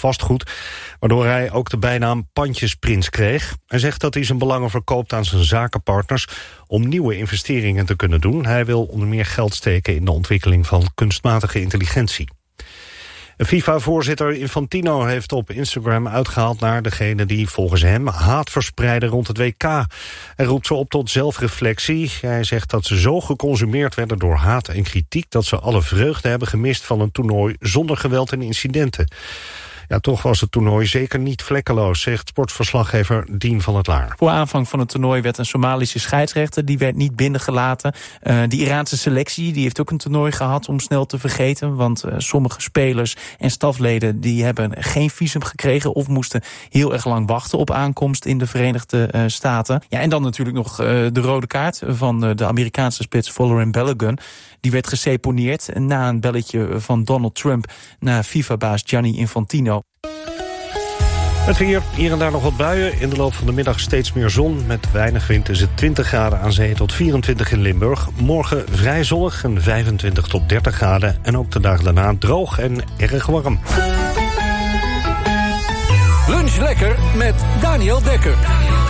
vastgoed, waardoor hij ook de bijnaam Pandjesprins kreeg. Hij zegt dat hij zijn belangen verkoopt aan zijn zakenpartners om nieuwe investeringen te kunnen doen. Hij wil onder meer geld steken in de ontwikkeling van kunstmatige intelligentie. FIFA-voorzitter Infantino heeft op Instagram uitgehaald naar degene die volgens hem haat verspreiden rond het WK. Hij roept ze op tot zelfreflectie. Hij zegt dat ze zo geconsumeerd werden door haat en kritiek dat ze alle vreugde hebben gemist van een toernooi zonder geweld en incidenten. Ja, toch was het toernooi zeker niet vlekkeloos, zegt sportverslaggever Dien van het Laar. Voor aanvang van het toernooi werd een Somalische scheidsrechter, die werd niet binnengelaten. De Iraanse selectie die heeft ook een toernooi gehad om snel te vergeten, want sommige spelers en stafleden die hebben geen visum gekregen of moesten heel erg lang wachten op aankomst in de Verenigde Staten. Ja, en dan natuurlijk nog de rode kaart van de Amerikaanse spits Folarin Balogun. Die werd geseponeerd na een belletje van Donald Trump naar FIFA-baas Gianni Infantino. Het weer, hier en daar nog wat buien. In de loop van de middag steeds meer zon. Met weinig wind is het 20 graden aan zee tot 24 in Limburg. Morgen vrij zonnig en 25 tot 30 graden. En ook de dagen daarna droog en erg warm. Lunch lekker met Daniel Dekker.